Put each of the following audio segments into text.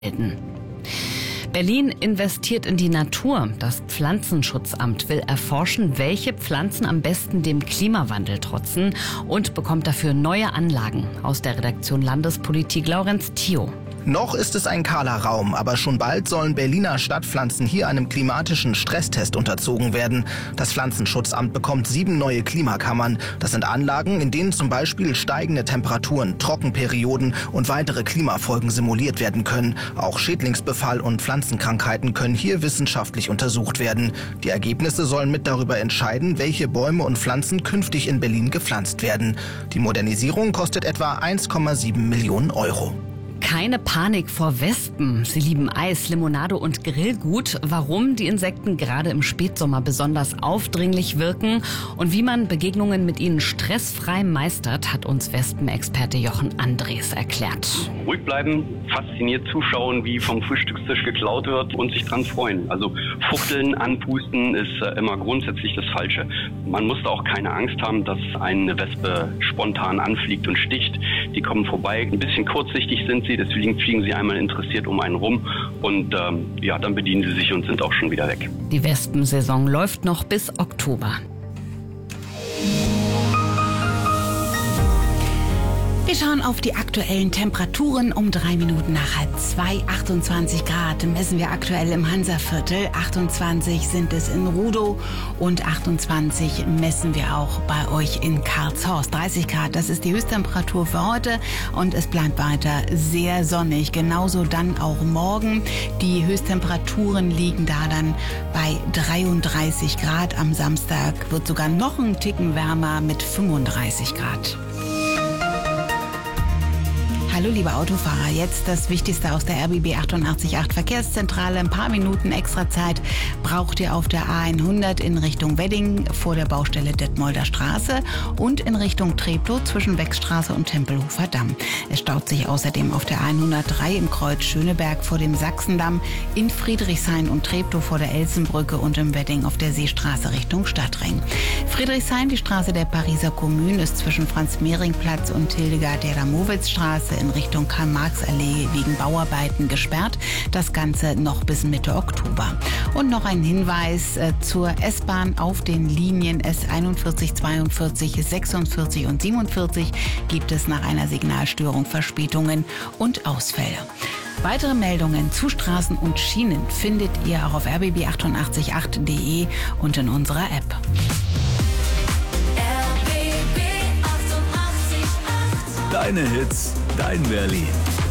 Berlin investiert in die Natur. Das Pflanzenschutzamt will erforschen, welche Pflanzen am besten dem Klimawandel trotzen und bekommt dafür neue Anlagen. Aus der Redaktion Landespolitik Laurenz Thio. Noch ist es ein kahler Raum, aber schon bald sollen Berliner Stadtpflanzen hier einem klimatischen Stresstest unterzogen werden. Das Pflanzenschutzamt bekommt 7 neue Klimakammern. Das sind Anlagen, in denen zum Beispiel steigende Temperaturen, Trockenperioden und weitere Klimafolgen simuliert werden können. Auch Schädlingsbefall und Pflanzenkrankheiten können hier wissenschaftlich untersucht werden. Die Ergebnisse sollen mit darüber entscheiden, welche Bäume und Pflanzen künftig in Berlin gepflanzt werden. Die Modernisierung kostet etwa 1,7 Millionen Euro. Keine Panik vor Wespen. Sie lieben Eis, Limonade und Grillgut. Warum die Insekten gerade im Spätsommer besonders aufdringlich wirken und wie man Begegnungen mit ihnen stressfrei meistert, hat uns Wespenexperte Jochen Andres erklärt. Ruhig bleiben, fasziniert zuschauen, wie vom Frühstückstisch geklaut wird und sich dran freuen. Also fuchteln, anpusten ist immer grundsätzlich das Falsche. Man muss da auch keine Angst haben, dass eine Wespe spontan anfliegt und sticht. Die kommen vorbei, ein bisschen kurzsichtig sind sie, deswegen fliegen sie einmal interessiert um einen rum und dann bedienen sie sich und sind auch schon wieder weg. Die Wespensaison läuft noch bis Oktober. Wir schauen auf die aktuellen Temperaturen um 3 Minuten nach 1:30. 28 Grad messen wir aktuell im Hansaviertel. 28 sind es in Rudow und 28 messen wir auch bei euch in Karlshorst. 30 Grad, das ist die Höchsttemperatur für heute und es bleibt weiter sehr sonnig. Genauso dann auch morgen. Die Höchsttemperaturen liegen da dann bei 33 Grad. Am Samstag wird sogar noch ein Ticken wärmer mit 35 Grad. Hallo liebe Autofahrer, jetzt das Wichtigste aus der RBB 88.8 Verkehrszentrale. Ein paar Minuten extra Zeit braucht ihr auf der A100 in Richtung Wedding vor der Baustelle Detmolder Straße und in Richtung Treptow zwischen Wechstraße und Tempelhofer Damm. Es staut sich außerdem auf der 103 im Kreuz Schöneberg vor dem Sachsendamm, in Friedrichshain und Treptow vor der Elsenbrücke und im Wedding auf der Seestraße Richtung Stadtring. Friedrichshain, die Straße der Pariser Kommune, ist zwischen Franz-Mehring-Platz und Hildegard-Derda-Mowitz-Straße in Richtung Karl-Marx-Allee wegen Bauarbeiten gesperrt. Das Ganze noch bis Mitte Oktober. Und noch ein Hinweis zur S-Bahn auf den Linien S41, 42, 46 und 47 gibt es nach einer Signalstörung Verspätungen und Ausfälle. Weitere Meldungen zu Straßen und Schienen findet ihr auch auf rbb888.de und in unserer App. Deine Hits, dein Berlin.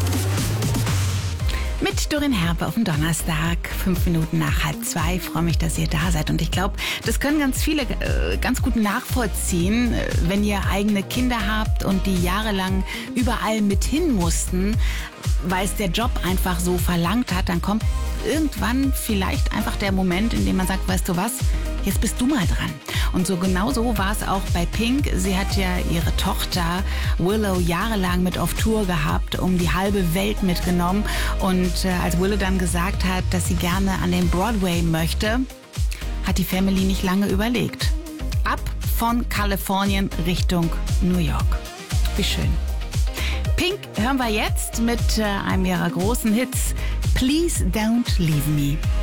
Mit Dorin Herpe auf dem Donnerstag, 5 Minuten nach 1:30. Ich freue mich, dass ihr da seid. Und ich glaube, das können ganz viele ganz gut nachvollziehen, wenn ihr eigene Kinder habt und die jahrelang überall mit hin mussten, weil es der Job einfach so verlangt hat. Dann kommt irgendwann vielleicht einfach der Moment, in dem man sagt, weißt du was, jetzt bist du mal dran. Und so genau so war es auch bei Pink. Sie hat ja ihre Tochter Willow jahrelang mit auf Tour gehabt, um die halbe Welt mitgenommen. Und als Willow dann gesagt hat, dass sie gerne an den Broadway möchte, hat die Family nicht lange überlegt. Ab von Kalifornien Richtung New York. Wie schön. Pink hören wir jetzt mit einem ihrer großen Hits. Please Don't Leave Me.